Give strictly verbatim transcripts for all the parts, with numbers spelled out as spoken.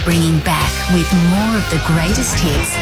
bringing back with more of the greatest hits.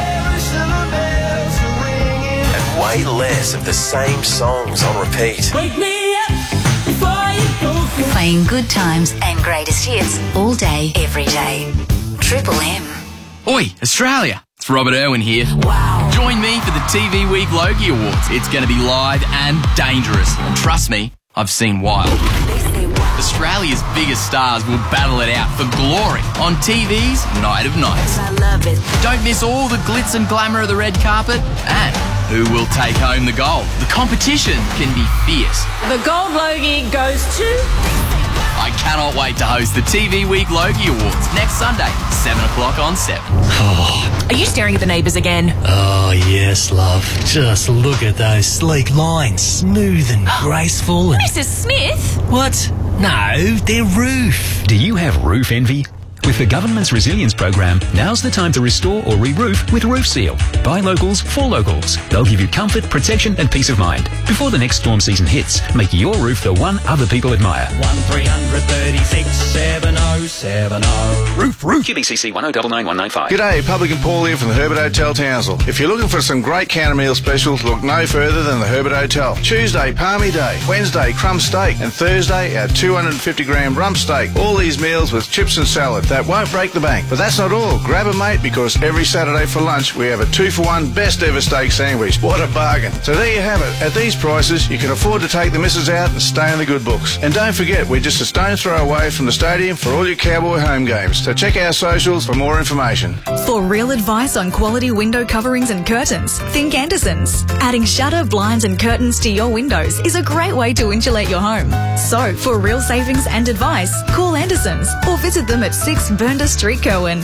And way less of the same songs on repeat. Wake me up before you go. Playing good times and greatest hits all day, every day. Triple M. Oi, Australia. It's Robert Irwin here. Wow. Join me for the T V Week Logie Awards. It's going to be live and dangerous. And trust me, I've seen wild. Australia's biggest stars will battle it out for glory on T V's Night of Nights. I love it. Don't miss all the glitz and glamour of the red carpet and who will take home the gold. The competition can be fierce. The Gold Logie goes to... I cannot wait to host the T V Week Logie Awards next Sunday, seven o'clock on seven. Oh. Are you staring at the neighbours again? Oh, yes, love. Just look at those sleek lines. Smooth and graceful and... Missus Smith? What? No, they're roof. Do you have roof envy? With the government's resilience program, now's the time to restore or re-roof with Roof Seal. Buy locals for locals. They'll give you comfort, protection and peace of mind. Before the next storm season hits, make your roof the one other people admire. one three thirty-six seven oh seven oh. Roof, roof. Q B C C one oh nine nine one nine five. G'day, Publican Paul here from the Herbert Hotel Townsville. If you're looking for some great counter meal specials, look no further than the Herbert Hotel. Tuesday, Palmy Day. Wednesday, crumb steak. And Thursday, our two hundred fifty gram rump steak. All these meals with chips and salad. That won't break the bank. But that's not all. Grab a mate because every Saturday for lunch we have a two for one best ever steak sandwich. What a bargain. So there you have it. At these prices, you can afford to take the missus out and stay in the good books. And don't forget, we're just a stone's throw away from the stadium for all your Cowboy home games. So check our socials for more information. For real advice on quality window coverings and curtains, think Andersons. Adding shutter, blinds and curtains to your windows is a great way to insulate your home. So, for real savings and advice, call Andersons or visit them at six Burnda Street, Cowan.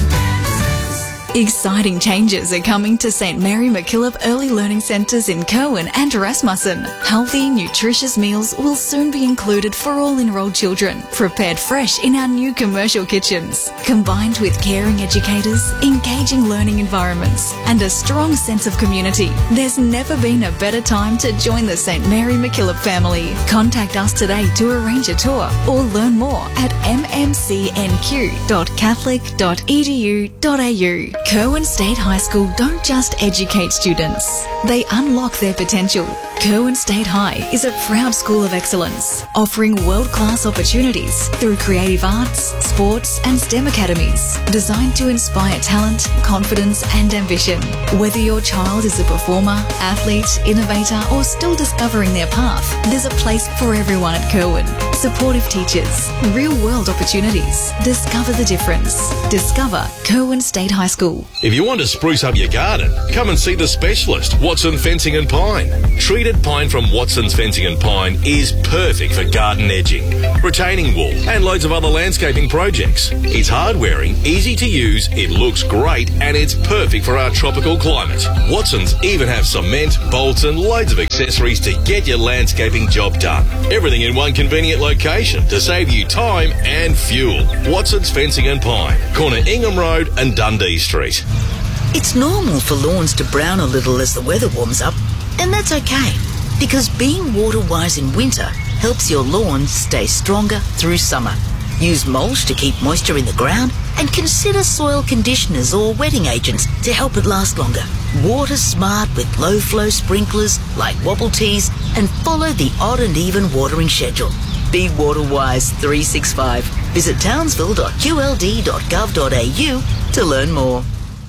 Exciting changes are coming to Saint Mary MacKillop Early Learning Centres in Cowan and Rasmussen. Healthy, nutritious meals will soon be included for all enrolled children, prepared fresh in our new commercial kitchens. Combined with caring educators, engaging learning environments and a strong sense of community, there's never been a better time to join the Saint Mary MacKillop family. Contact us today to arrange a tour or learn more at m m c n q dot catholic dot e d u dot a u. Cowan State High School don't just educate students, they unlock their potential. Cowan State High is a proud school of excellence, offering world-class opportunities through creative arts, sports and STEM academies, designed to inspire talent, confidence and ambition. Whether your child is a performer, athlete, innovator or still discovering their path, there's a place for everyone at Cowan. Supportive teachers, real-world opportunities. Discover the difference. Discover Cowan State High School. If you want to spruce up your garden, come and see the specialist, Watson Fencing and Pine. Treated pine from Watson's Fencing and Pine is perfect for garden edging, retaining wall and loads of other landscaping projects. It's hard-wearing, easy to use, it looks great and it's perfect for our tropical climate. Watson's even have cement, bolts and loads of accessories to get your landscaping job done. Everything in one convenient location to save you time and fuel. Watson's Fencing and Pine, corner Ingham Road and Dundee Street. It's normal for lawns to brown a little as the weather warms up, and that's okay, because being water-wise in winter helps your lawn stay stronger through summer. Use mulch to keep moisture in the ground, and consider soil conditioners or wetting agents to help it last longer. Water smart with low-flow sprinklers like Wobble Tees, and follow the odd and even watering schedule. Be water-wise three sixty-five. Visit townsville dot q l d dot gov dot a u to learn more.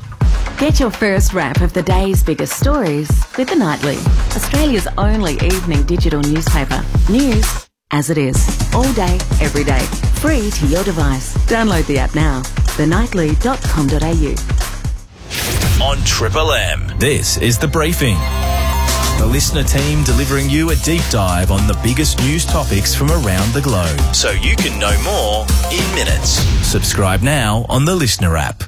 Get your first wrap of the day's biggest stories with The Nightly, Australia's only evening digital newspaper. News as it is, all day, every day, free to your device. Download the app now, the nightly dot com dot a u. On Triple M. This is The Briefing. The listener team delivering you a deep dive on the biggest news topics from around the globe. So you can know more in minutes. Subscribe now on the Listener app.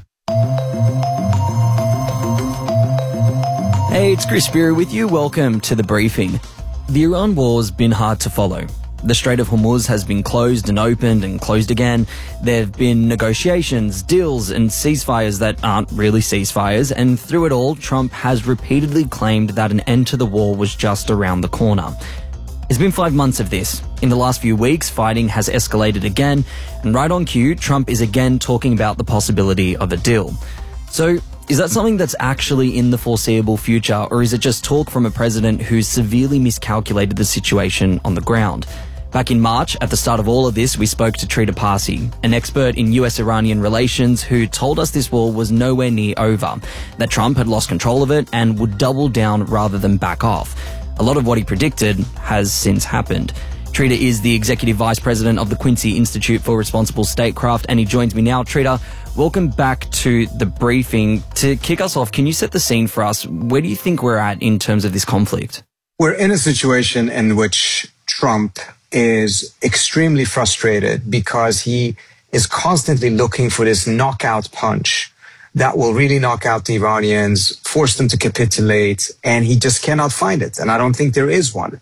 Hey, it's Chris Spear with you. Welcome to The Briefing. The Iran war's been hard to follow. The Strait of Hormuz has been closed and opened and closed again. There have been negotiations, deals and ceasefires that aren't really ceasefires, and through it all, Trump has repeatedly claimed that an end to the war was just around the corner. It's been five months of this. In the last few weeks, fighting has escalated again, and right on cue, Trump is again talking about the possibility of a deal. So, is that something that's actually in the foreseeable future, or is it just talk from a president who's severely miscalculated the situation on the ground? Back in March, at the start of all of this, we spoke to Trita Parsi, an expert in U S Iranian relations, who told us this war was nowhere near over, that Trump had lost control of it and would double down rather than back off. A lot of what he predicted has since happened. Trita is the Executive Vice President of the Quincy Institute for Responsible Statecraft, and he joins me now. Trita, welcome back to the briefing. To kick us off, can you set the scene for us? Where do you think we're at in terms of this conflict? We're in a situation in which Trump is extremely frustrated because he is constantly looking for this knockout punch that will really knock out the Iranians, force them to capitulate, and he just cannot find it. And I don't think there is one.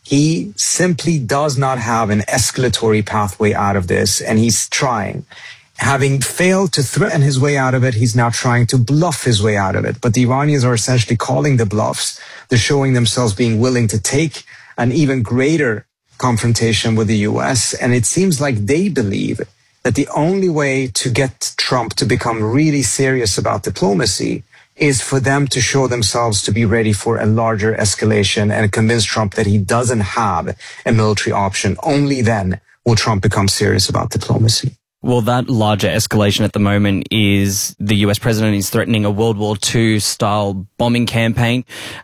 He simply does not have an escalatory pathway out of this, and he's trying. Having failed to threaten his way out of it, he's now trying to bluff his way out of it. But the Iranians are essentially calling the bluffs. They're showing themselves being willing to take an even greater confrontation with the U S, and it seems like they believe that the only way to get Trump to become really serious about diplomacy is for them to show themselves to be ready for a larger escalation and convince Trump that he doesn't have a military option. Only then will Trump become serious about diplomacy. Well, that larger escalation at the moment is the U S president is threatening a World War Two style bombing campaign.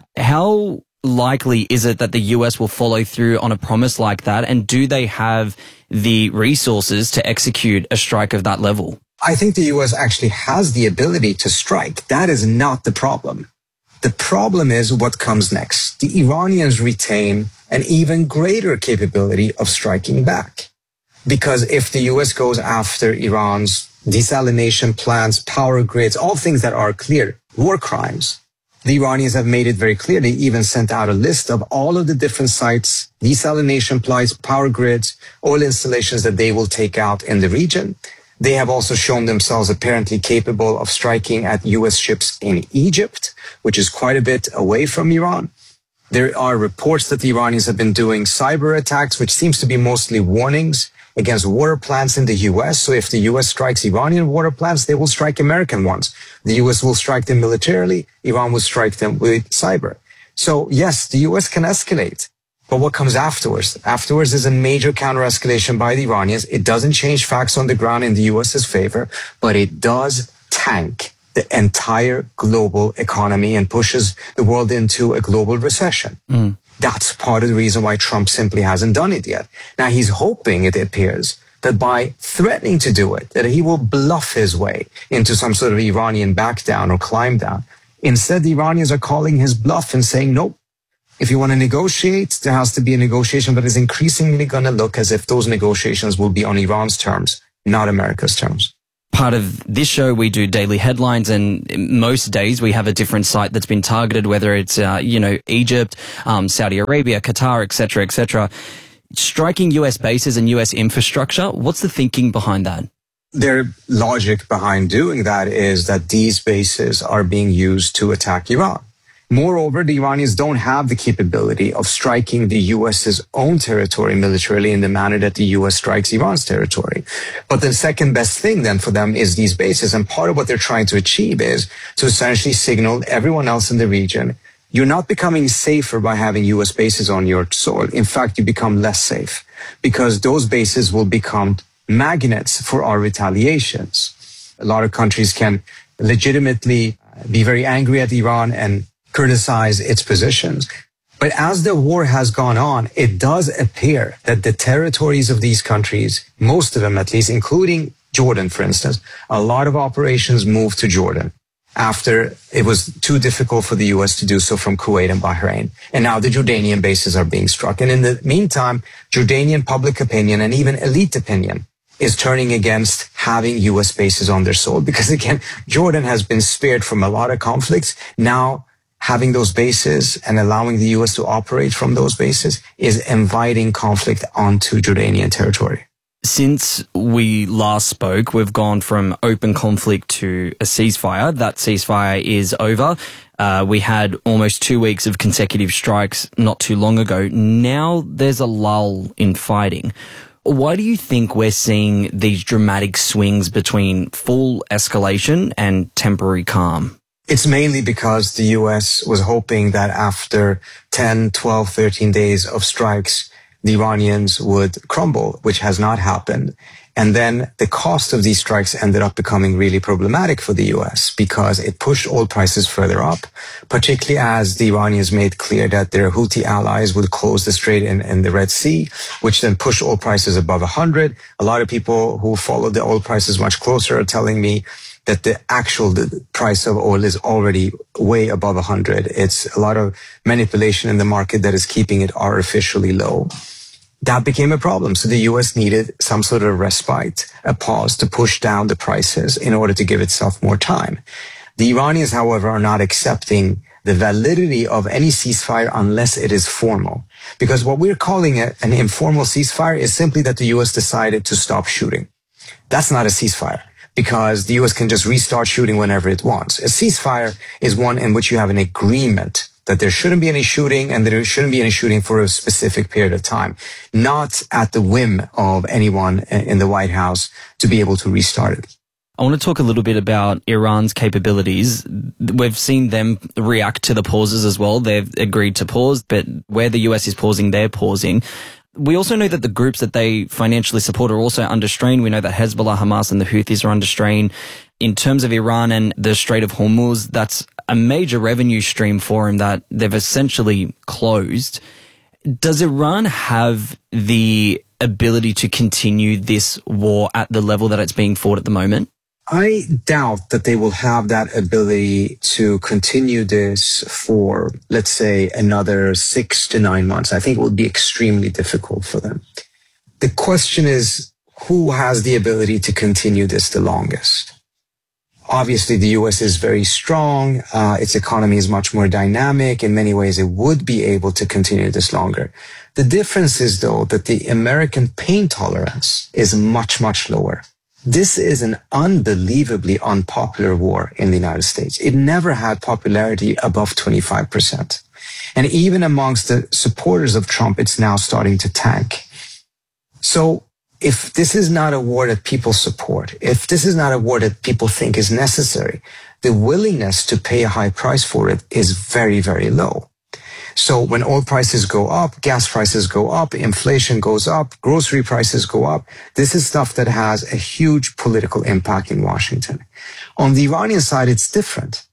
How likely is it that the U S will follow through on a promise like that? And do they have the resources to execute a strike of that level? I think the U S actually has the ability to strike. That is not the problem. The problem is what comes next. The Iranians retain an even greater capability of striking back. Because if the U S goes after Iran's desalination plants, power grids, all things that are clear war crimes, the Iranians have made it very clear. They even sent out a list of all of the different sites, desalination plants, power grids, oil installations that they will take out in the region. They have also shown themselves apparently capable of striking at U S ships in Egypt, which is quite a bit away from Iran. There are reports that the Iranians have been doing cyber attacks, which seems to be mostly warnings against water plants in the U S. So if the U S strikes Iranian water plants, they will strike American ones. The U S will strike them militarily. Iran will strike them with cyber. So yes, the U S can escalate. But what comes afterwards? Afterwards is a major counter-escalation by the Iranians. It doesn't change facts on the ground in the US's favor, but it does tank the entire global economy and pushes the world into a global recession. Mm. That's part of the reason why Trump simply hasn't done it yet. Now, he's hoping, it appears, that by threatening to do it, that he will bluff his way into some sort of Iranian back down or climb down. Instead, the Iranians are calling his bluff and saying, nope, if you want to negotiate, there has to be a negotiation, but it's increasingly going to look as if those negotiations will be on Iran's terms, not America's terms. Part of this show, we do daily headlines, and most days we have a different site that's been targeted, whether it's, uh, you know, Egypt, um, Saudi Arabia, Qatar, et cetera, et cetera. Striking U S bases and U S infrastructure, what's the thinking behind that? Their logic behind doing that is that these bases are being used to attack Iran. Moreover, the Iranians don't have the capability of striking the U S's own territory militarily in the manner that the U S strikes Iran's territory. But the second best thing then for them is these bases. And part of what they're trying to achieve is to essentially signal everyone else in the region, you're not becoming safer by having U S bases on your soil. In fact, you become less safe because those bases will become magnets for our retaliations. A lot of countries can legitimately be very angry at Iran and criticize its positions. But as the war has gone on, it does appear that the territories of these countries, most of them at least, including Jordan, for instance, a lot of operations moved to Jordan after it was too difficult for the U S to do so from Kuwait and Bahrain. And now the Jordanian bases are being struck. And in the meantime, Jordanian public opinion and even elite opinion is turning against having U S bases on their soil. Because again, Jordan has been spared from a lot of conflicts. Now, having those bases and allowing the U S to operate from those bases is inviting conflict onto Jordanian territory. Since we last spoke, we've gone from open conflict to a ceasefire. That ceasefire is over. Uh, we had almost two weeks of consecutive strikes not too long ago. Now there's a lull in fighting. Why do you think we're seeing these dramatic swings between full escalation and temporary calm? It's mainly because the U S was hoping that after ten, twelve, thirteen days of strikes, the Iranians would crumble, which has not happened. And then the cost of these strikes ended up becoming really problematic for the U S because it pushed oil prices further up, particularly as the Iranians made clear that their Houthi allies would close the strait in, in the Red Sea, which then pushed oil prices above one hundred. A lot of people who follow the oil prices much closer are telling me that the actual the price of oil is already way above one hundred. It's a lot of manipulation in the market that is keeping it artificially low. That became a problem. So the U S needed some sort of respite, a pause to push down the prices in order to give itself more time. The Iranians, however, are not accepting the validity of any ceasefire unless it is formal. Because what we're calling a, an informal ceasefire is simply that the U S decided to stop shooting. That's not a ceasefire, because the U S can just restart shooting whenever it wants. A ceasefire is one in which you have an agreement that there shouldn't be any shooting and that there shouldn't be any shooting for a specific period of time, not at the whim of anyone in the White House to be able to restart it. I want to talk a little bit about Iran's capabilities. We've seen them react to the pauses as well. They've agreed to pause, but where the U S is pausing, they're pausing. We also know that the groups that they financially support are also under strain. We know that Hezbollah, Hamas, and the Houthis are under strain. In terms of Iran and the Strait of Hormuz, that's a major revenue stream for them that they've essentially closed. Does Iran have the ability to continue this war at the level that it's being fought at the moment? I doubt that they will have that ability to continue this for, let's say, another six to nine months. I think it would be extremely difficult for them. The question is, who has the ability to continue this the longest? Obviously, the U S is very strong. Uh, its economy is much more dynamic. In many ways, it would be able to continue this longer. The difference is, though, that the American pain tolerance is much, much lower. This is an unbelievably unpopular war in the United States. It never had popularity above twenty-five percent. And even amongst the supporters of Trump, it's now starting to tank. So if this is not a war that people support, if this is not a war that people think is necessary, the willingness to pay a high price for it is very, very low. So when oil prices go up, gas prices go up, inflation goes up, grocery prices go up, this is stuff that has a huge political impact in Washington. On the Iranian side, it's different.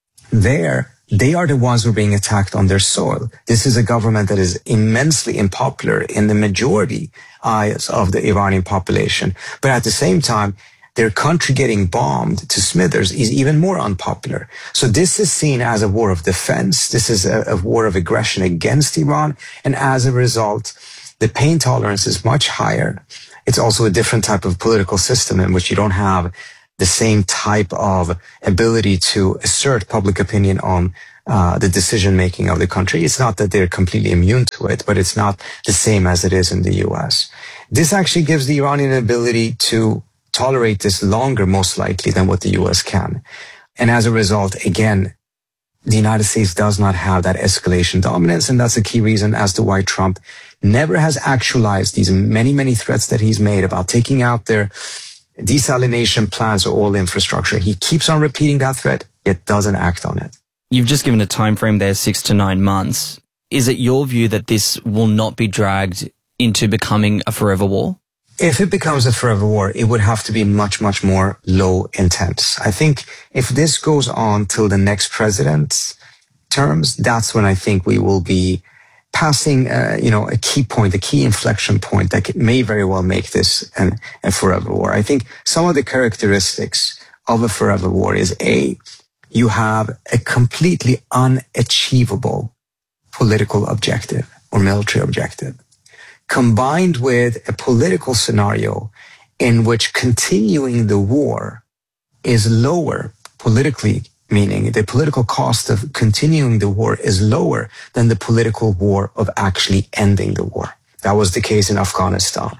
There, they are the ones who are being attacked on their soil. This is a government that is immensely unpopular in the majority eyes of the Iranian population. But at the same time, their country getting bombed to smithers is even more unpopular. So this is seen as a war of defense. This is a, a war of aggression against Iran. And as a result, the pain tolerance is much higher. It's also a different type of political system in which you don't have the same type of ability to assert public opinion on uh, the decision-making of the country. It's not that they're completely immune to it, but it's not the same as it is in the U S. This actually gives the Iranian ability to tolerate this longer, most likely, than what the U S can. And as a result, again, the United States does not have that escalation dominance, and that's a key reason as to why Trump never has actualized these many, many threats that he's made about taking out their desalination plants or oil infrastructure. He keeps on repeating that threat, yet doesn't act on it. You've just given a time frame there, six to nine months. Is it your view that this will not be dragged into becoming a forever war? If it becomes a forever war, it would have to be much, much more low intense. I think if this goes on till the next president's terms, that's when I think we will be passing, uh, you know, a key point, a key inflection point that may very well make this an, a forever war. I think some of the characteristics of a forever war is A, you have a completely unachievable political objective or military objective, combined with a political scenario in which continuing the war is lower politically, meaning the political cost of continuing the war is lower than the political war of actually ending the war. That was the case in Afghanistan.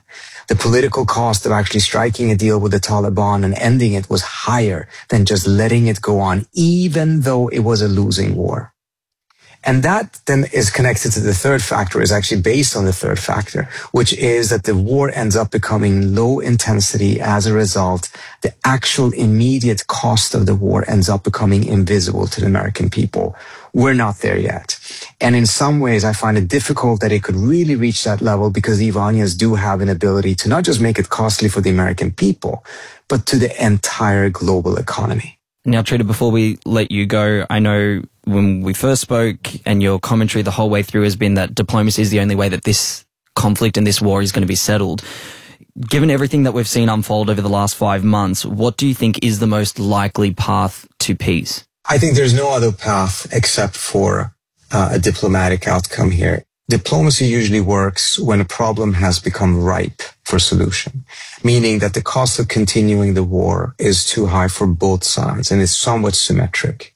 The political cost of actually striking a deal with the Taliban and ending it was higher than just letting it go on, even though it was a losing war. And that then is connected to the third factor, is actually based on the third factor, which is that the war ends up becoming low intensity. As a result, the actual immediate cost of the war ends up becoming invisible to the American people. We're not there yet. And in some ways, I find it difficult that it could really reach that level because the Iranians do have an ability to not just make it costly for the American people, but to the entire global economy. Now, Trita, before we let you go, I know when we first spoke and your commentary the whole way through has been that diplomacy is the only way that this conflict and this war is going to be settled. Given everything that we've seen unfold over the last five months, what do you think is the most likely path to peace? I think there's no other path except for uh, a diplomatic outcome here. Diplomacy usually works when a problem has become ripe for solution, meaning that the cost of continuing the war is too high for both sides and is somewhat symmetric.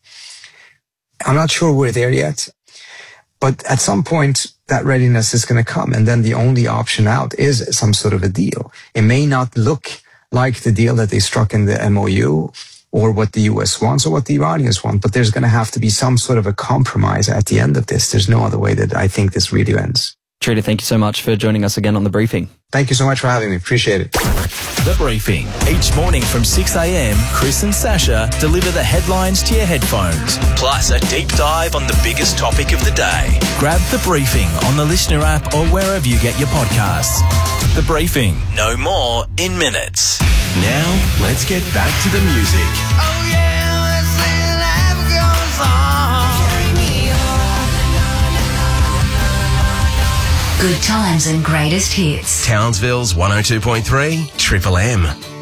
I'm not sure we're there yet, but at some point that readiness is going to come, and then the only option out is some sort of a deal. It may not look like the deal that they struck in the M O U or what the U S wants or what the Iranians want, but there's going to have to be some sort of a compromise at the end of this. There's no other way that I think this really ends. Trita, thank you so much for joining us again on The Briefing. Thank you so much for having me. Appreciate it. The Briefing. Each morning from six a.m, Chris and Sasha deliver the headlines to your headphones, plus a deep dive on the biggest topic of the day. Grab The Briefing on the Listener app or wherever you get your podcasts. The Briefing. No more in minutes. Now, let's get back to the music. Oh yeah, let's say life goes on. Good times and greatest hits. Townsville's one oh two point three, Triple M.